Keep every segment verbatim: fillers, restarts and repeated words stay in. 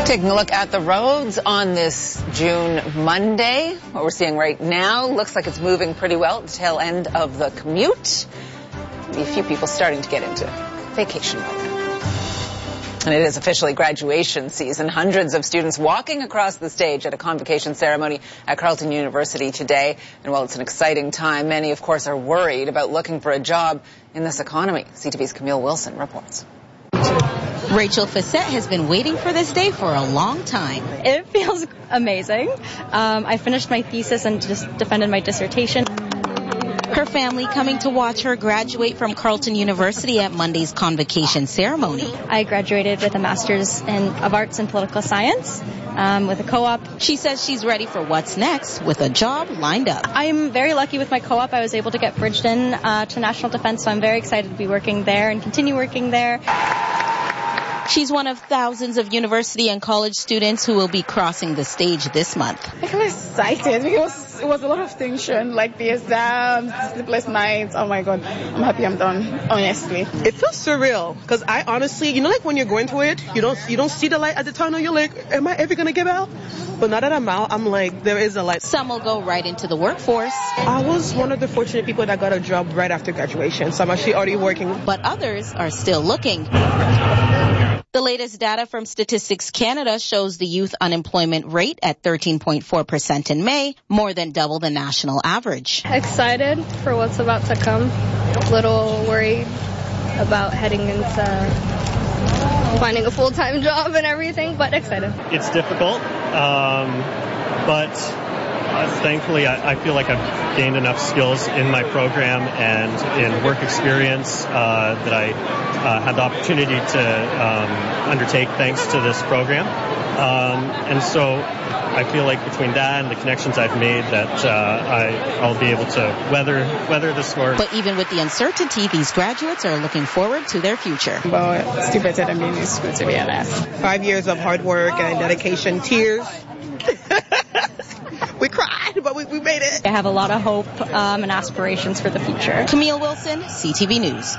Taking a look at the roads on this June Monday. What we're seeing right now looks like it's moving pretty well at the tail end of the commute. Maybe a few people starting to get into vacation mode. And it is officially graduation season. Hundreds of students walking across the stage at a convocation ceremony at Carleton University today. And while it's an exciting time, many, of course, are worried about looking for a job in this economy. C T V's Camille Wilson reports. Rachel Facette has been waiting for this day for a long time. It feels amazing. Um, I finished my thesis and just defended my dissertation. Her family coming to watch her graduate from Carleton University at Monday's convocation ceremony. I graduated with a master's in, of arts in political science um, with a co-op. She says she's ready for what's next with a job lined up. I'm very lucky with my co-op. I was able to get bridged in uh, to national defense, so I'm very excited to be working there and continue working there. She's one of thousands of university and college students who will be crossing the stage this month. I'm excited because it was a lot of tension, like the exams, sleepless nights. Oh my God, I'm happy I'm done, honestly. It feels surreal because I honestly, you know, like when you're going through it, you don't you don't see the light at the tunnel. You're like, am I ever going to get out? But now that I'm out, I'm like, there is a light. Some will go right into the workforce. I was one of the fortunate people that got a job right after graduation, so I'm actually already working. But others are still looking. The latest data from Statistics Canada shows the youth unemployment rate at thirteen point four percent in May, more than double the national average. Excited for what's about to come. A little worried about heading into finding a full-time job and everything, but excited. It's difficult, um, but uh, thankfully I, I feel like I've gained enough skills in my program and in work experience uh, that I uh, had the opportunity to um, undertake thanks to this program. Um, and so I feel like between that and the connections I've made that uh, I, I'll be able to weather weather the storm. But even with the uncertainty, these graduates are looking forward to their future. Well, it's still better than being in school, to be honest. Five years of hard work and dedication, tears. We cried, but we, we made it. I have a lot of hope um, and aspirations for the future. Camille Wilson, C T V News.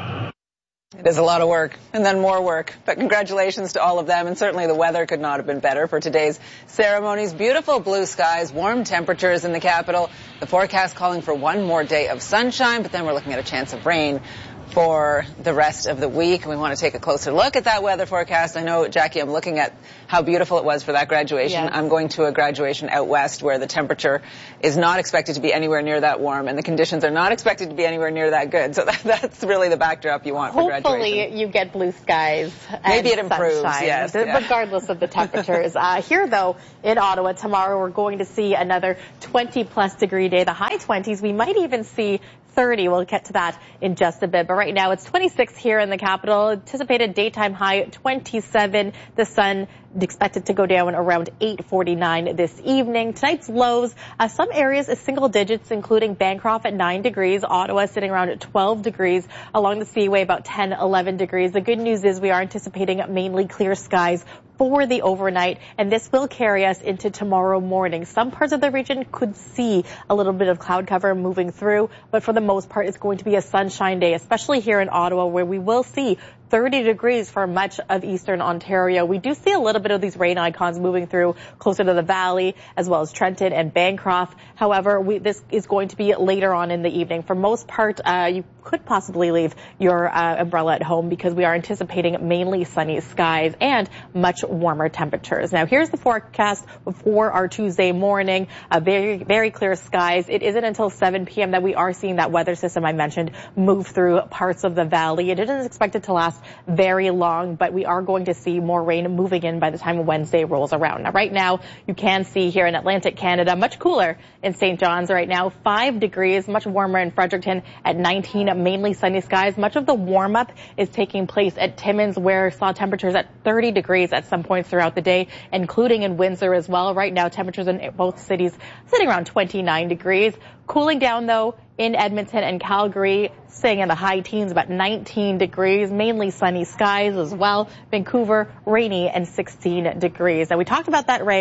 It is a lot of work and then more work, but congratulations to all of them, and certainly the weather could not have been better for today's ceremonies. Beautiful blue skies, warm temperatures in the capital. The forecast calling for one more day of sunshine, but then we're looking at a chance of rain for the rest of the week. And we want to take a closer look at that weather forecast. I know, Jackie, I'm looking at how beautiful it was for that graduation. Yeah. I'm going to a graduation out west where the temperature is not expected to be anywhere near that warm and the conditions are not expected to be anywhere near that good. So that, that's really the backdrop you want for Hopefully graduation. Hopefully you get blue skies and maybe it improves, sunshine, yes. Yeah. regardless of the temperatures. uh, here, though, in Ottawa, tomorrow we're going to see another twenty plus degree day, the high twenties. We might even see thirty. We'll get to that in just a bit. But right now it's twenty-six here in the capital. Anticipated daytime high twenty-seven. The sun expected to go down around eight forty-nine this evening. Tonight's lows, uh, some areas is single digits, including Bancroft at nine degrees. Ottawa sitting around at twelve degrees. Along the Seaway, about ten, eleven degrees. The good news is we are anticipating mainly clear skies for the overnight, and this will carry us into tomorrow morning. Some parts of the region could see a little bit of cloud cover moving through, but for the most part, it's going to be a sunshine day, especially here in Ottawa, where we will see thirty degrees for much of eastern Ontario. We do see a little bit of these rain icons moving through closer to the valley, as well as Trenton and Bancroft. However, we, this is going to be later on in the evening. For most part, uh, you could possibly leave your uh, umbrella at home because we are anticipating mainly sunny skies and much warmer temperatures. Now, here's the forecast for our Tuesday morning. Uh, very, very clear skies. It isn't until seven p m that we are seeing that weather system I mentioned move through parts of the valley. It isn't expected to last very long, but we are going to see more rain moving in by the time Wednesday rolls around. Now, right now, you can see here in Atlantic Canada, much cooler in Saint John's right now, five degrees, much warmer in Fredericton at nineteen, mainly sunny skies. Much of the warm-up is taking place at Timmins, where saw temperatures at thirty degrees at some points throughout the day, including in Windsor as well. Right now, temperatures in both cities sitting around twenty-nine degrees. Cooling down, though, in Edmonton and Calgary, staying in the high teens, about nineteen degrees, mainly sunny skies as well. Vancouver, rainy and sixteen degrees. Now, we talked about that rain.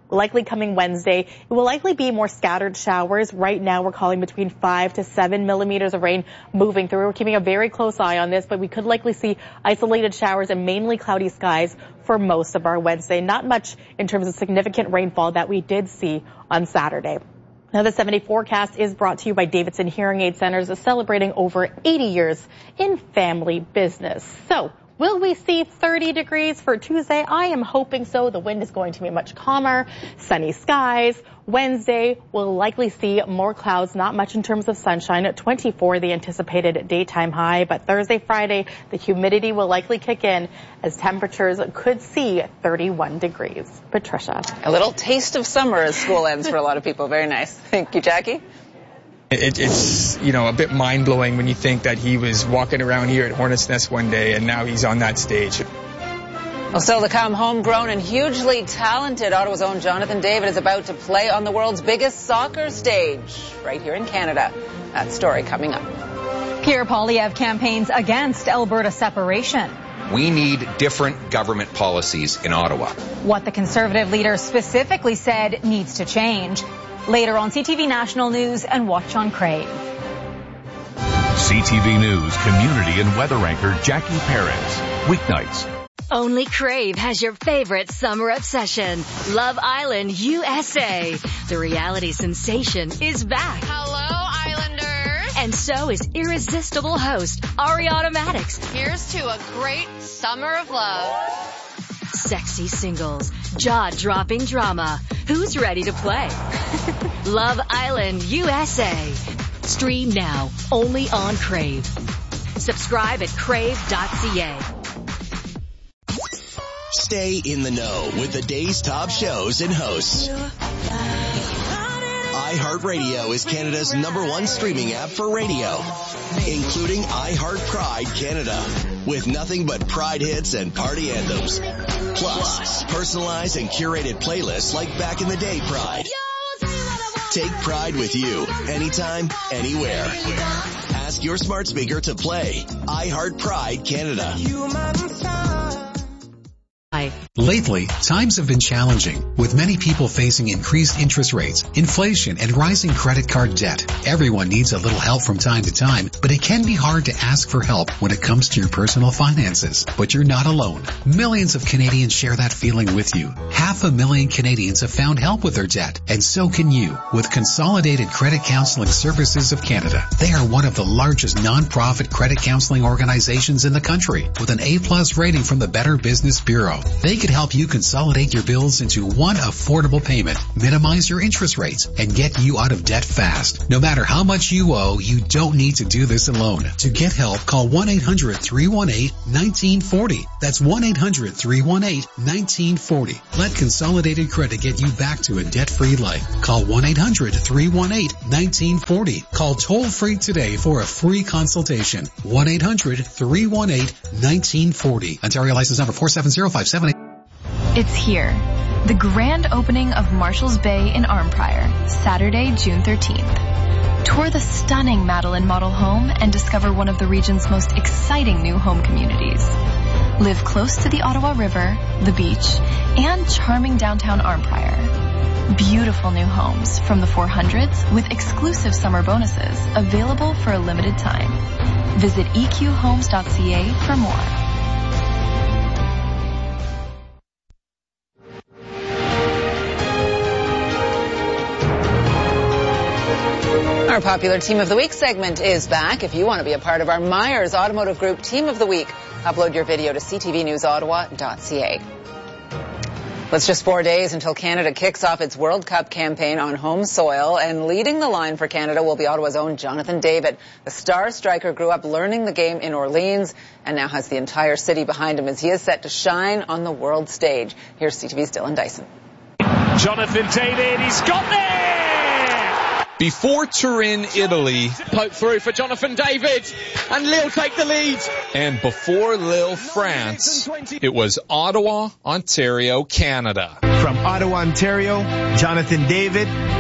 likely coming Wednesday. It will likely be more scattered showers. Right now, we're calling between five to seven millimeters of rain moving through. We're keeping a very close eye on this, but we could likely see isolated showers and mainly cloudy skies for most of our Wednesday. Not much in terms of significant rainfall that we did see on Saturday. Now, the seventy forecast is brought to you by Davidson Hearing Aid Centers, celebrating over eighty years in family business. So, will we see thirty degrees for Tuesday? I am hoping so. The wind is going to be much calmer, sunny skies. Wednesday, we'll likely see more clouds, not much in terms of sunshine. At twenty-four, the anticipated daytime high. But Thursday, Friday, the humidity will likely kick in as temperatures could see thirty-one degrees. Patricia. A little taste of summer as school ends for a lot of people. Very nice. Thank you, Jackie. It, it's, you know, a bit mind-blowing when you think that he was walking around here at Hornets Nest one day and now he's on that stage. Well, still to come, homegrown and hugely talented Ottawa's own Jonathan David is about to play on the world's biggest soccer stage right here in Canada. That story coming up. Pierre Poilievre campaigns against Alberta separation. We need different government policies in Ottawa. What the Conservative leader specifically said needs to change. Later on C T V National News and watch on Crave. C T V News community and weather anchor Jackie Perez. Weeknights. Only Crave has your favorite summer obsession. Love Island U S A. The reality sensation is back. Hello, Islanders. And so is irresistible host Ariana Maddox. Here's to a great summer of love. Sexy singles, jaw-dropping drama. Who's ready to play? Love Island U S A. Stream now, only on Crave. Subscribe at crave dot c a. Stay in the know with the day's top shows and hosts. iHeartRadio is Canada's number one streaming app for radio, including iHeart Pride Canada, with nothing but Pride hits and party anthems. Plus, personalized and curated playlists like Back in the Day Pride. Take Pride with you, anytime, anywhere. Ask your smart speaker to play iHeart Pride Canada. Lately, times have been challenging, with many people facing increased interest rates, inflation, and rising credit card debt. Everyone needs a little help from time to time, but it can be hard to ask for help when it comes to your personal finances. But you're not alone. Millions of Canadians share that feeling with you. Half a million Canadians have found help with their debt, and so can you with Consolidated Credit Counseling Services of Canada. They are one of the largest non-profit credit counseling organizations in the country, with an A-plus rating from the Better Business Bureau. They could help you consolidate your bills into one affordable payment, minimize your interest rates, and get you out of debt fast. No matter how much you owe, you don't need to do this alone. To get help, call one eight hundred three one eight one nine four zero. That's one eight hundred three one eight one nine four zero. Let Consolidated Credit get you back to a debt-free life. Call one eight hundred three one eight one nine four zero. Call toll-free today for a free consultation. one eight hundred three one eight one nine four zero. Ontario license number four seven zero five seven eight. It's here. The grand opening of Marshalls Bay in Arnprior, Saturday, June thirteenth. Tour the stunning Madeline model home and discover one of the region's most exciting new home communities. Live close to the Ottawa River, the beach, and charming downtown Arnprior. Beautiful new homes from the four hundreds with exclusive summer bonuses available for a limited time. Visit e q homes dot c a for more. Our popular Team of the Week segment is back. If you want to be a part of our Myers Automotive Group Team of the Week, upload your video to c t v news ottawa dot c a. Well, it's just four days until Canada kicks off its World Cup campaign on home soil, and leading the line for Canada will be Ottawa's own Jonathan David. The star striker grew up learning the game in Orleans and now has the entire city behind him as he is set to shine on the world stage. Here's C T V's Dylan Dyson. Jonathan David, he's got there! Before Turin, Italy. Poke through for Jonathan David, and Lille take the lead. And before Lille, France, it was Ottawa, Ontario, Canada. From Ottawa, Ontario, Jonathan David,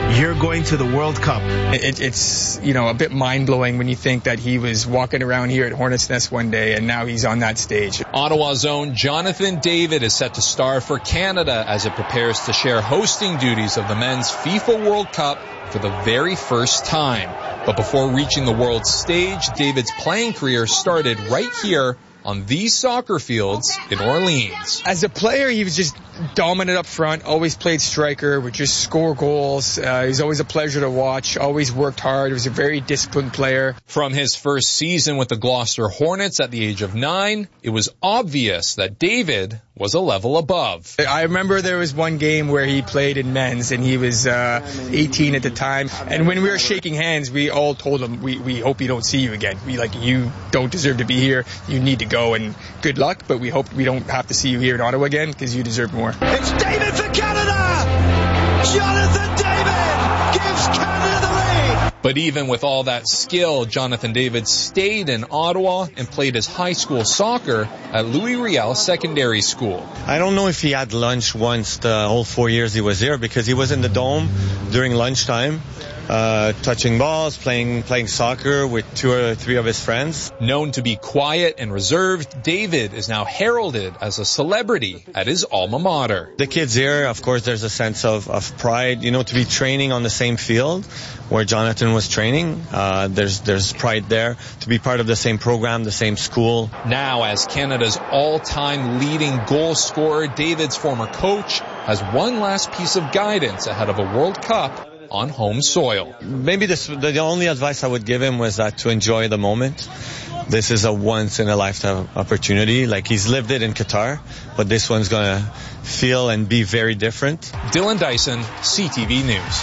You're going to the World Cup. It, it's, you know, a bit mind-blowing when you think that he was walking around here at Hornets Nest one day and now he's on that stage. Ottawa's own Jonathan David is set to star for Canada as it prepares to share hosting duties of the men's FIFA World Cup for the very first time. But before reaching the world stage, David's playing career started right here on these soccer fields in Orleans. As a player, he was just dominant up front, always played striker, would just score goals. Uh, he was always a pleasure to watch, always worked hard. He was a very disciplined player. From his first season with the Gloucester Hornets at the age of nine, it was obvious that David was a level above. I remember there was one game where he played in men's and he was uh, eighteen at the time. And when we were shaking hands, we all told him, we, we hope we don't see you again. We like, you don't deserve to be here. You need to go and good luck, but we hope we don't have to see you here in Ottawa again because you deserve more. It's David for Canada! Jonathan David gives Canada the lead! But even with all that skill, Jonathan David stayed in Ottawa and played his high school soccer at Louis Riel Secondary School. I don't know if he had lunch once the whole four years he was here because he was in the dome during lunchtime. Uh, touching balls, playing playing soccer with two or three of his friends. Known to be quiet and reserved, David is now heralded as a celebrity at his alma mater. The kids here, of course, there's a sense of, of pride, you know, to be training on the same field where Jonathan was training. Uh, there's there's pride there to be part of the same program, the same school. Now, as Canada's all-time leading goal scorer, David's former coach has one last piece of guidance ahead of a World Cup on home soil. Maybe this, the only advice I would give him was that to enjoy the moment. This is a once-in-a-lifetime opportunity. Like, he's lived it in Qatar, but this one's going to feel and be very different. Dylan Dyson, C T V News.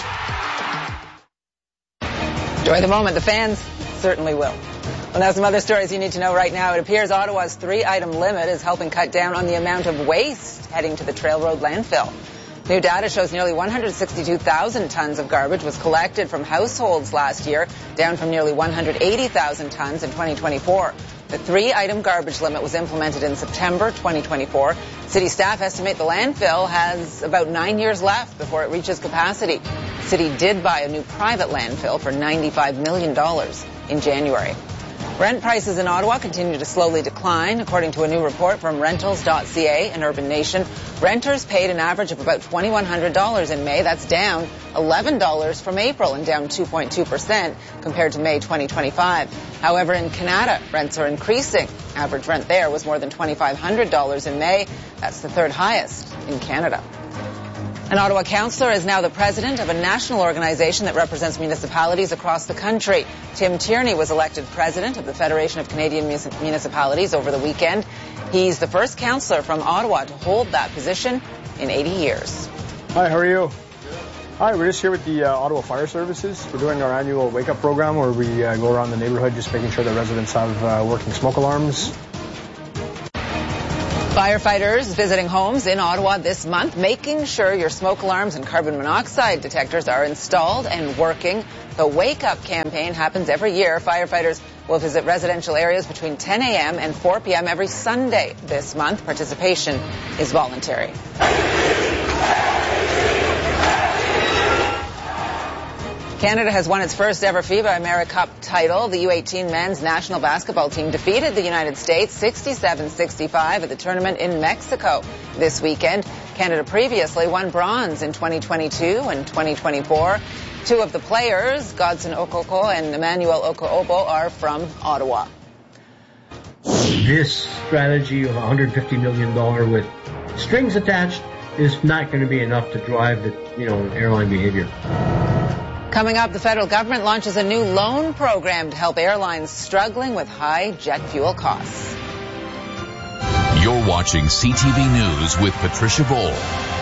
Enjoy the moment. The fans certainly will. Well, now some other stories you need to know right now. It appears Ottawa's three-item limit is helping cut down on the amount of waste heading to the Trail Road landfill. New data shows nearly one hundred sixty-two thousand tons of garbage was collected from households last year, down from nearly one hundred eighty thousand tons in twenty twenty-four. The three-item garbage limit was implemented in September twenty twenty-four. City staff estimate the landfill has about nine years left before it reaches capacity. The city did buy a new private landfill for ninety-five million dollars in January. Rent prices in Ottawa continue to slowly decline. According to a new report from rentals dot c a and Urban Nation, renters paid an average of about two thousand one hundred dollars in May. That's down eleven dollars from April and down two point two percent compared to May twenty twenty-five. However, in Canada, rents are increasing. Average rent there was more than two thousand five hundred dollars in May. That's the third highest in Canada. An Ottawa councillor is now the president of a national organization that represents municipalities across the country. Tim Tierney was elected president of the Federation of Canadian Municipalities over the weekend. He's the first councillor from Ottawa to hold that position in eighty years. Hi, how are you? Hi, we're just here with the uh, Ottawa Fire Services. We're doing our annual wake-up program where we uh, go around the neighborhood just making sure that residents have uh, working smoke alarms. Firefighters visiting homes in Ottawa this month, making sure your smoke alarms and carbon monoxide detectors are installed and working. The Wake Up campaign happens every year. Firefighters will visit residential areas between ten a m and four p m every Sunday this month. Participation is voluntary. Canada has won its first ever FIBA AmeriCup title. The U eighteen men's national basketball team defeated the United States sixty-seven sixty-five at the tournament in Mexico this weekend. Canada previously won bronze in twenty twenty-two and twenty twenty-four. Two of the players, Godson Okoko and Emmanuel Okoobo, are from Ottawa. This strategy of one hundred fifty million dollars with strings attached is not going to be enough to drive the, you know, airline behavior. Coming up, the federal government launches a new loan program to help airlines struggling with high jet fuel costs. You're watching C T V News with Patricia Bowl.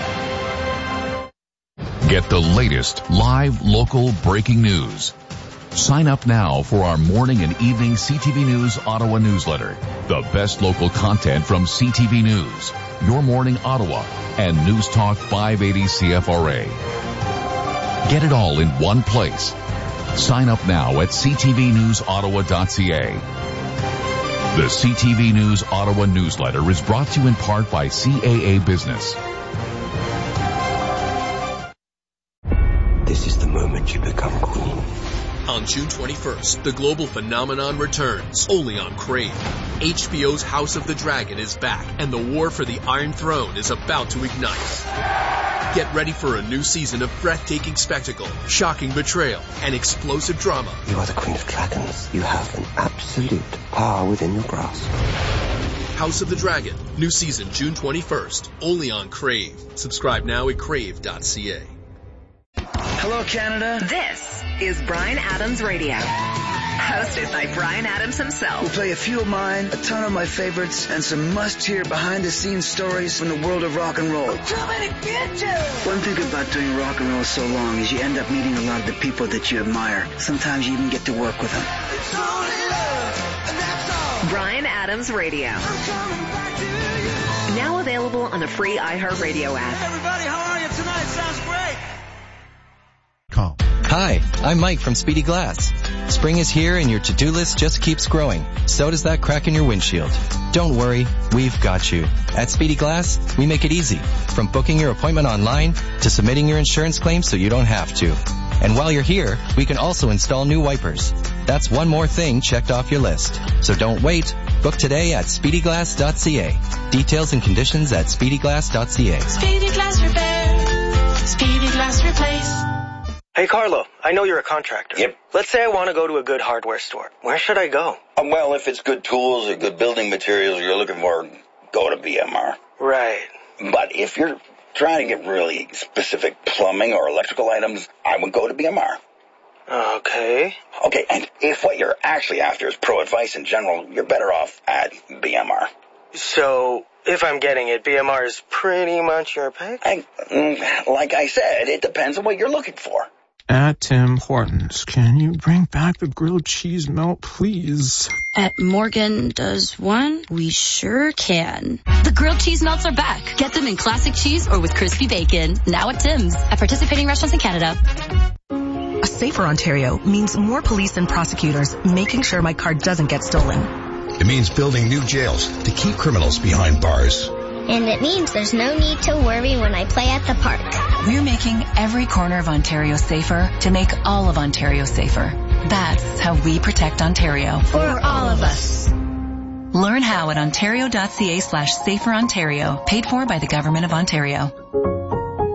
Get the latest live local breaking news. Sign up now for our morning and evening C T V News Ottawa newsletter. The best local content from C T V News, Your Morning Ottawa, and News Talk five eighty C F R A. Get it all in one place. Sign up now at c t v news ottawa dot c a. The C T V News Ottawa newsletter is brought to you in part by C A A Business. This is the moment you become queen. On June twenty-first, the global phenomenon returns, only on Crave. H B O's House of the Dragon is back, and the war for the Iron Throne is about to ignite. Get ready for a new season of breathtaking spectacle, shocking betrayal, and explosive drama. You are the Queen of Dragons. You have an absolute power within your grasp. House of the Dragon, new season June twenty-first, only on Crave. Subscribe now at crave dot c a. Hello, Canada. This is Bryan Adams Radio, hosted by Bryan Adams himself. We'll play a few of mine, a ton of my favorites, and some must-hear behind-the-scenes stories from the world of rock and roll. I'm coming to get you! One thing about doing rock and roll so long is you end up meeting a lot of the people that you admire. Sometimes you even get to work with them. It's only love, and that's all. Bryan Adams Radio. I'm coming back to you. Now available on the free iHeartRadio app. Hey, everybody, how are you tonight? Sounds great. Call. Hi, I'm Mike from Speedy Glass. Spring is here and your to-do list just keeps growing. So does that crack in your windshield. Don't worry, we've got you. At Speedy Glass, we make it easy. From booking your appointment online to submitting your insurance claim so you don't have to. And while you're here, we can also install new wipers. That's one more thing checked off your list. So don't wait. Book today at speedy glass dot c a. Details and conditions at speedy glass dot c a. Speedy Glass Repair. Speedy Glass Replace. Hey, Carlo, I know you're a contractor. Yep. Let's say I want to go to a good hardware store. Where should I go? Um, well, if it's good tools or good building materials you're looking for, go to B M R. Right. But if you're trying to get really specific plumbing or electrical items, I would go to B M R. Okay. Okay, and if what you're actually after is pro advice in general, you're better off at B M R. So, if I'm getting it, B M R is pretty much your pick? I, like I said, it depends on what you're looking for. At Tim Hortons, can you bring back the grilled cheese melt, please? At Morgan Does One, we sure can. The grilled cheese melts are back. Get them in classic cheese or with crispy bacon. Now at Tim's. At participating restaurants in Canada. A safer Ontario means more police and prosecutors making sure my car doesn't get stolen. It means building new jails to keep criminals behind bars. And it means there's no need to worry when I play at the park. We're making every corner of Ontario safer to make all of Ontario safer. That's how we protect Ontario. For all of us. Learn how at ontario dot c a slash safer Ontario. Paid for by the Government of Ontario.